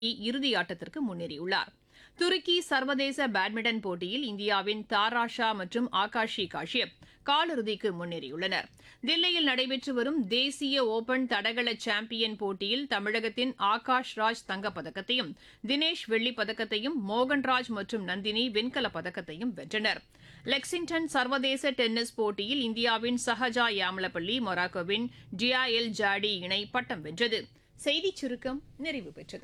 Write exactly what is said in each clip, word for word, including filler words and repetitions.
இறுதியாட்டத்திற்கு முன்னேறியுள்ளார். துருக்கி சர்வதேச பேட்மிண்டன் போட்டியில் இந்தியாவின் தாராஷா மற்றும் ஆகாஷி காஷ்யப் காலிறுதிக்கு முன்னேறியுள்ளனர். தில்லியில் நடைபெற்று வரும் தேசிய ஓபன் தடகள சாம்பியன் போட்டியில் தமிழகத்தின் ஆகாஷ் ராஜ் தங்கப்பதக்கத்தையும் தினேஷ் வெள்ளிப் பதக்கத்தையும் மோகன்ராஜ் மற்றும் நந்தினி வெண்கலப் பதக்கத்தையும் வென்றனர். லெக்சிங்டன் சர்வதேச டென்னிஸ் போட்டியில் இந்தியாவின் சஹஜா யாமலப்பள்ளி மொராக்கோவின் டியா எல் ஜாடி இணை பட்டம் வென்றது. செய்திச் சுருக்கம் நிறைவு பெற்றது.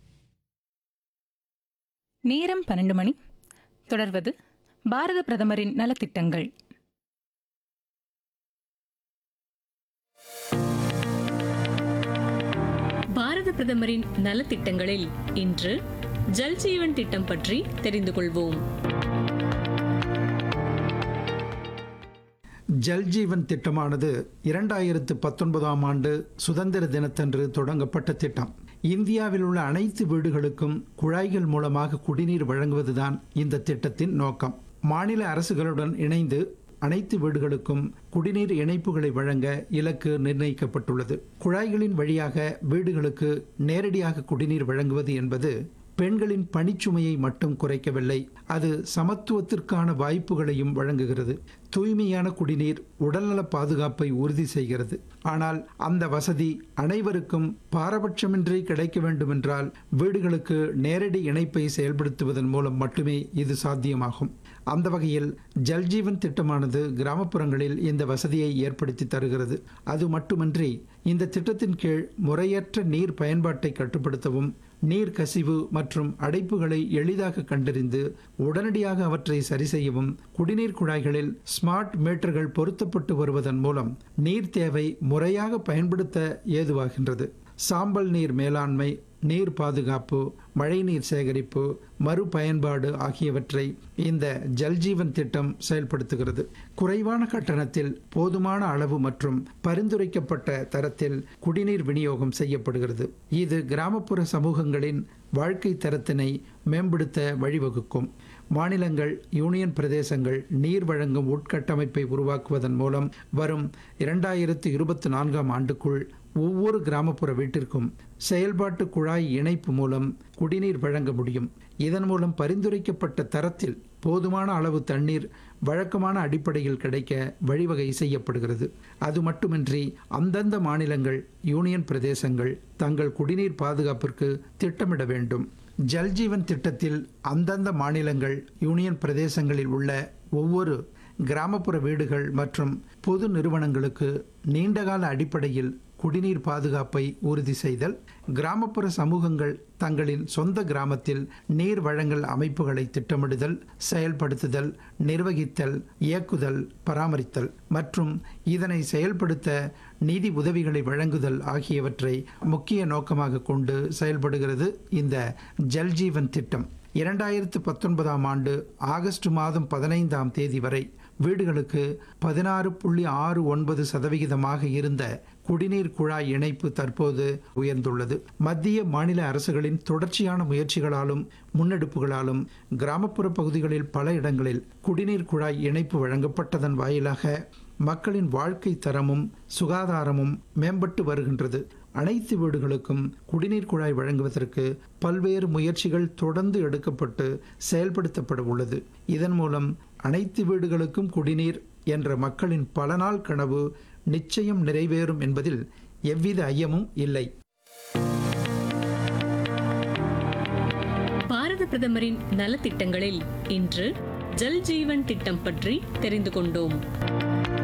நேரம் பன்னெண்டு மணி. தொடர்வது பாரத பிரதமரின் நலத்திட்டங்கள். பாரத பிரதமரின் நலத்திட்டங்களில் இன்று ஜல் ஜீவன் திட்டம் பற்றி தெரிந்து கொள்வோம். ஜல் ஜீவன் திட்டமானது இரண்டாயிரத்து பத்தொன்பதாம் ஆண்டு சுதந்திர தினத்தன்று தொடங்கப்பட்ட திட்டம். இந்தியாவில் உள்ள அனைத்து வீடுகளுக்கும் குழாய்கள் மூலமாக குடிநீர் வழங்குவதுதான் இந்த திட்டத்தின் நோக்கம். மாநில அரசுகளுடன் இணைந்து அனைத்து வீடுகளுக்கும் குடிநீர் இணைப்புகளை வழங்க இலக்கு நிர்ணயிக்கப்பட்டுள்ளது. குழாய்களின் வழியாக வீடுகளுக்கு நேரடியாக குடிநீர் வழங்குவது என்பது பெண்களின் பணிச்சுமையை மட்டும் குறைக்கவில்லை, அது சமத்துவத்திற்கான வாய்ப்புகளையும் வழங்குகிறது. தூய்மையான குடிநீர் உடல்நல பாதுகாப்பை உறுதி செய்கிறது. ஆனால் அந்த வசதி அனைவருக்கும் பாரபட்சமின்றி கிடைக்க வேண்டுமென்றால் வீடுகளுக்கு நேரடி இணைப்பை செயல்படுத்துவதன் மூலம் மட்டுமே இது சாத்தியமாகும். அந்த வகையில் ஜல்ஜீவன் திட்டமானது கிராமப்புறங்களில் இந்த வசதியை ஏற்படுத்தி தருகிறது. அது மட்டுமன்றி இந்த திட்டத்தின் கீழ் முறையற்ற நீர் பயன்பாட்டை கட்டுப்படுத்தவும், நீர் கசிவு மற்றும் அடைப்புகளை எளிதாக கண்டறிந்து உடனடியாக அவற்றை சரி செய்யவும் குடிநீர் குழாய்களில் ஸ்மார்ட் மீட்டர்கள் பொருத்தப்பட்டு வருவதன் மூலம் நீர் தேவை முறையாக பயன்படுத்த ஏதுவாகின்றது. சாம்பல் நீர் மேலாண்மை, நீர் பாதுகாப்பு, மழைநீர் சேகரிப்பு, மறுபயன்பாடு ஆகியவற்றை இந்த ஜல்ஜீவன் திட்டம் செயல்படுத்துகிறது. குறைவான கட்டணத்தில் போதுமான அளவு மற்றும் பரிந்துரைக்கப்பட்ட தரத்தில் குடிநீர் விநியோகம் செய்யப்படுகிறது. இது கிராமப்புற சமூகங்களின் வாழ்க்கை தரத்தினை மேம்படுத்த வழிவகுக்கும். மாநிலங்கள், யூனியன் பிரதேசங்கள் நீர் வழங்கும் உட்கட்டமைப்பை உருவாக்குவதன் மூலம் வரும் இரண்டாயிரத்து இருபத்தி நான்காம் ஆண்டுக்குள் ஒவ்வொரு கிராமப்புற வீட்டிற்கும் செயல்பாட்டு குழாய் இணைப்பு மூலம் குடிநீர் வழங்க முடியும். இதன் மூலம் பரிந்துரைக்கப்பட்ட தரத்தில் போதுமான அளவு தண்ணீர் வழக்கமான அடிப்படையில் கிடைக்க வழிவகை செய்யப்படுகிறது. அது மட்டுமின்றி அந்தந்த மாநிலங்கள், யூனியன் பிரதேசங்கள் தங்கள் குடிநீர் பாதுகாப்பிற்கு திட்டமிட வேண்டும். ஜல்ஜீவன் திட்டத்தில் அந்தந்த மாநிலங்கள், யூனியன் பிரதேசங்களில் உள்ள ஒவ்வொரு கிராமப்புற வீடுகள் மற்றும் பொது நிறுவனங்களுக்கு நீண்டகால அடிப்படையில் குடிநீர் பாதுகாப்பை உறுதி செய்தல், கிராமப்புற சமூகங்கள் தங்களின் சொந்த கிராமத்தில் நீர் வழங்கல் அமைப்புகளை திட்டமிடுதல், செயல்படுத்துதல், நிர்வகித்தல், இயக்குதல், பராமரித்தல் மற்றும் இதனை செயல்படுத்த நிதி உதவிகளை வழங்குதல் ஆகியவற்றை முக்கிய நோக்கமாக கொண்டு செயல்படுகிறது இந்த ஜல்ஜீவன் திட்டம். இரண்டாயிரத்து பத்தொன்பதாம் ஆண்டு ஆகஸ்ட் மாதம் பதினைந்தாம் தேதி வரை வீடுகளுக்கு பதினாறு புள்ளி ஆறு ஒன்பது சதவிகிதமாக இருந்த குடிநீர் குழாய் இணைப்பு தற்போது உயர்ந்துள்ளது. மத்திய மாநில அரசுகளின் தொடர்ச்சியான முயற்சிகளாலும் முன்னெடுப்புகளாலும் கிராமப்புற பகுதிகளில் பல இடங்களில் குடிநீர் குழாய் இணைப்பு வழங்கப்பட்டதன் வாயிலாக மக்களின் வாழ்க்கை தரமும் சுகாதாரமும் மேம்பட்டு வருகின்றது. அனைத்து வீடுகளுக்கும் குடிநீர் குழாய் வழங்குவதற்கு பல்வேறு முயற்சிகள் தொடர்ந்து எடுக்கப்பட்டு செயல்படுத்தப்பட உள்ளது. இதன் மூலம் அனைத்து வீடுகளுக்கும் குடிநீர் என்ற மக்களின் பல நாள் கனவு நிச்சயம் நிறைவேறும் என்பதில் எவ்வித ஐயமும் இல்லை. பாரத பிரதமரின் நலத்திட்டங்களில் இன்று ஜல் ஜீவன் திட்டம் பற்றி தெரிந்து கொண்டோம்.